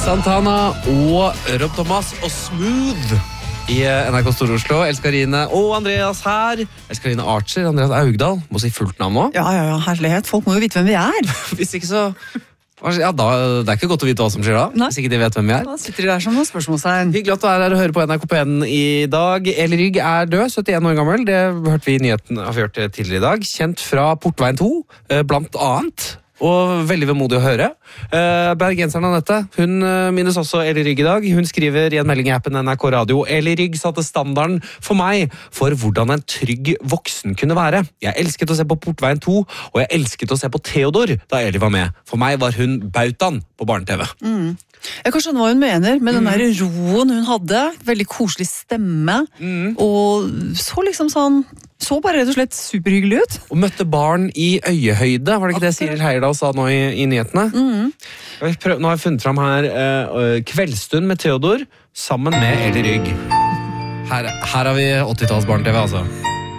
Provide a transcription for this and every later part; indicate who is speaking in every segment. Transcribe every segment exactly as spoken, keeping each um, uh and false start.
Speaker 1: Santana og Rob Thomas og Smooth i N R K Stor-Oslo. Elskarine og Andreas her. Elskarine Archer, Andreas Augdal. Må si fullt navn nå.
Speaker 2: Ja, ja, ja, herlighet. Folk må jo vite hvem vi er.
Speaker 1: Hvis ikke så... Ja, da, det er ikke godt å vite hva som skjer da.
Speaker 2: Nei.
Speaker 1: Hvis ikke de vet hvem vi er.
Speaker 2: Da sitter de der som noen spørsmålstegn.
Speaker 1: Hyggelig at du er her og hører på N R K P en i dag. Eli Rygg er død, syttien år gammel. Det hørte vi i nyheten har vi hørt tidligere i dag. Kjent fra Portveien to, blant annet. Og veldig vemodig å høre. Uh, Bergenseren Annette, hun uh, minnes også Eli Rygg i dag. Hun skriver i en melding i appen N R K Radio: Eli Rygg satte standarden for meg for hvordan en trygg voksen kunne være. Jeg elsket å se på Portveien to, og jeg elsket å se på Theodor da Eli var med. For meg var hun bautaen på barne-T V.
Speaker 2: Mm. Jeg kan skjønne hva hun mener, med den der roen hun hadde. Veldig koselig stemme. Mm. Og så liksom sånn... Så bare rett og slett superhyggelig ut.
Speaker 1: Og møtte barn i øyehøyde, var det ikke det Siril Heierdal sa nå i, i nyhetene? Mm. Prøv, nå har jeg funnet fram her uh, Kveldsstund med Theodor sammen med Eli Rygg. Her, her har vi åttitalls barne-T V, altså.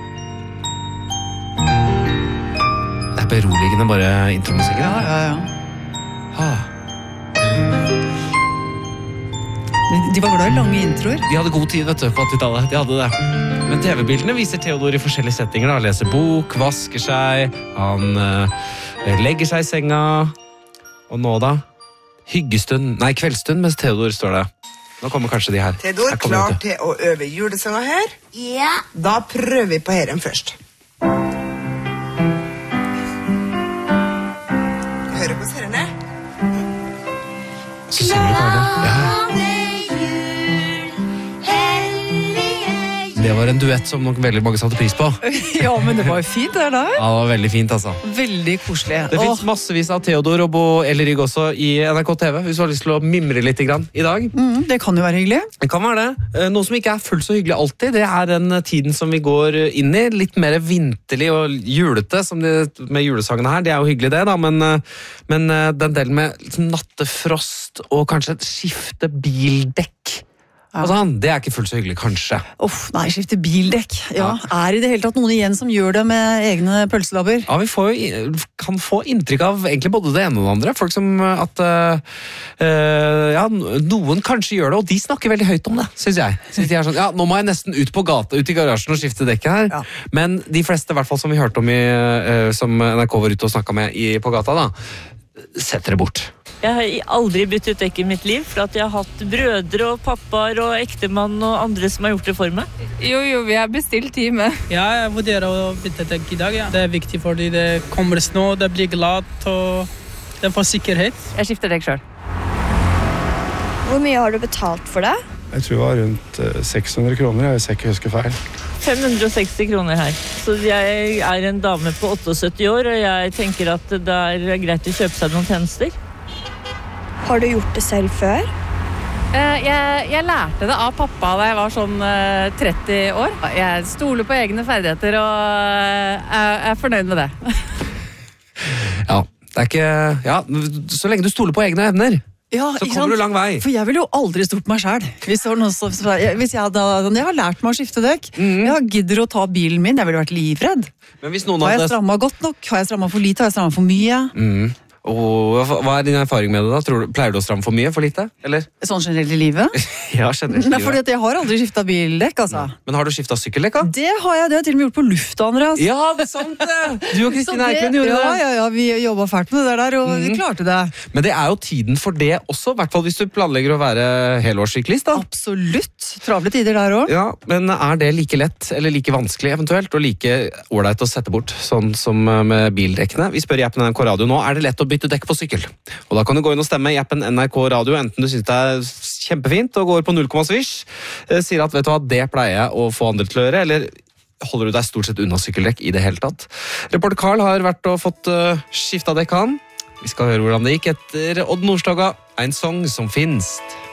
Speaker 1: Det er beroligende bare intromusikken.
Speaker 2: Ja, ja, ja.
Speaker 1: Ah.
Speaker 2: De, de var glad i lange introer.
Speaker 1: De hadde god tid, vet du, på åttitallet. De hadde det. Men T V-bildene viser Theodor i forskjellige settinger. Han leser bok, vasker seg, han uh, legger seg i senga. Og nå da? Hyggestund, nei, kveldstund mens Theodor står det. Nå kommer kanskje de her.
Speaker 3: Theodor, her klar til å øve julesanger her?
Speaker 4: Ja.
Speaker 3: Da prøver vi på herren først. Hører på herren her?
Speaker 1: Så synger du bare det. Ja. Det var en duett som nok veldig mange satte pris på.
Speaker 2: Ja, men det var jo fint det der.
Speaker 1: Ja, det var veldig fint, altså.
Speaker 2: Veldig koselig.
Speaker 1: Det finnes massevis av Theodor og Bo Eli Rygg også i N R K T V, hvis du har lyst til å mimre litt grann i dag.
Speaker 2: Mm, det kan jo være hyggelig.
Speaker 1: Det kan være det. Noe som ikke er fullt så hyggelig alltid, det er den tiden som vi går inn i. Litt mer vinterlig og julete, som det, med julesangene her. Det er jo hyggelig det, da, men, men den delen med nattefrost og kanskje et skifte bildekk. Ja. Altså, det er ikke fullt så hyggelig, kanskje.
Speaker 2: Uff, nei, skifte bildekk. Ja, ja. Er i det hele tatt noen igjen som gjør det med egne pølselabber?
Speaker 1: Ja, vi får jo, kan få inntrykk av egentlig både det ene og det andre. Folk som at uh, ja, noen kanskje gjør det, og de snakker veldig høyt om det, synes jeg. Synes de er sånn, ja, nå må jeg nesten ut på gata, ut i garasjen og skifte dekket her. Ja. Men de fleste, i hvert fall som vi hørte om i, uh, som N R K var ute og snakket med i, på gata da, setter det bort.
Speaker 5: Jeg har aldri byttet dekk i mitt liv, for at jeg har hatt brødre og pappaer og ektemann og andre som har gjort det for meg.
Speaker 6: Jo, jo, vi har bestilt time.
Speaker 7: Ja, jeg vurderer å bytte dekk i dag, ja. Det er viktig fordi det kommer snø, det blir glatt, og det får sikkerhet.
Speaker 6: Jeg skifter dekk selv.
Speaker 4: Hvor mye har du betalt for det?
Speaker 8: Jeg tror det var rundt seks hundre kroner, hvis jeg ikke husker feil.
Speaker 5: fem hundre og seksti kroner her. Så jeg er en dame på syttiåtte år, og jeg tenker at det er greit å kjøpe seg noen tjenester.
Speaker 4: Har du gjort det selv før?
Speaker 6: Jeg, jeg lærte det av pappa da jeg var sånn tretti år. Jeg stoler på egne ferdigheter og er, er fornøyd med det.
Speaker 1: Ja, det er ikke... Ja, så lenge du stoler på egne evner. Ja, så kommer du lang vei.
Speaker 2: For jeg ville jo aldri stort meg selv. Hvis, så, hvis jeg, da, jeg har lært meg å skifte dekk. Mm. Jeg gidder å ta bilen min. Jeg ville vært livredd.
Speaker 1: Men hvis noen
Speaker 2: har
Speaker 1: hadde...
Speaker 2: jeg strammet godt nok? Har jeg strammet for lite? Har jeg strammet for mye?
Speaker 1: Mm. Og hva er din erfaring med det da? Tror du, pleier du å stramme for mye, for lite? Eller?
Speaker 2: Sånn generelt i livet?
Speaker 1: Ja, generelt i livet.
Speaker 2: Nei, fordi at jeg har aldri skiftet bildekk, altså.
Speaker 1: Ja. Men har du skiftet sykkeldekk, da?
Speaker 2: Det har jeg, det har jeg til og med gjort på lufta, Andreas.
Speaker 1: Ja, det er sant det! Du og Kristine Eiklund gjorde
Speaker 2: ja,
Speaker 1: det.
Speaker 2: Ja, ja, vi jobbet fælt med det der, og mm. vi klarte det.
Speaker 1: Men det er jo tiden for det også, i hvert fall hvis du planlegger å være helårssyklist, da.
Speaker 2: Absolutt. Travle tider der også.
Speaker 1: Ja, men er det like lett, eller like vanskelig eventuelt, og like ålreit å sette bort, sånn som med bildekkene? Vi spør i appen N R K Radio nå, er det lett å bytte dekk på sykkel? Og da kan du gå inn og stemme i appen N R K Radio, enten du synes det er kjempefint og går på null komma svisj, sier at vet du hva, det pleier jeg å få andre til å gjøre, eller holder du deg stort sett unna sykkeldekk i det hele tatt. Reporter Karl har vært og fått uh, skiftet dekk han. Vi skal høre hvordan det gikk etter Odd Nordstoga, en sang som finst.